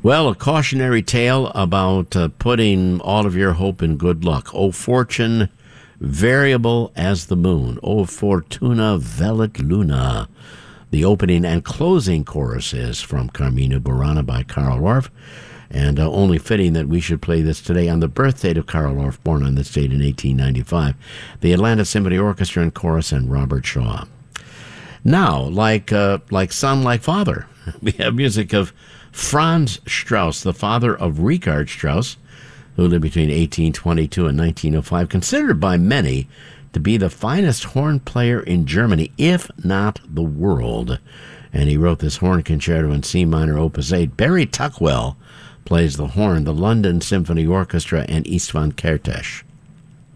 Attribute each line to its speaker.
Speaker 1: Well, a cautionary tale about putting all of your hope in good luck. O fortune, variable as the moon. O fortuna, velit luna. The opening and closing chorus is from Carmina Burana by Carl Orff. And only fitting that we should play this today on the birth date of Carl Orff, born on this date in 1895. The Atlanta Symphony Orchestra and Chorus and Robert Shaw. Now, like son, like father, we have music of Franz Strauss, the father of Richard Strauss, who lived between 1822 and 1905, considered by many to be the finest horn player in Germany, if not the world. And he wrote this horn concerto in C minor, Opus 8. Barry Tuckwell plays the horn, the London Symphony Orchestra, and Istvan Kertész.